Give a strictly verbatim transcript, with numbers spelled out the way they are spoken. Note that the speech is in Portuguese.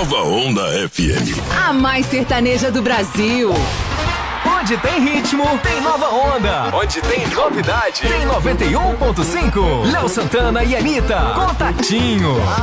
Nova Onda F M. A mais sertaneja do Brasil. Onde tem ritmo, tem Nova Onda. Onde tem novidade, tem noventa e um ponto cinco. Léo Santana e Anitta. Contatinho.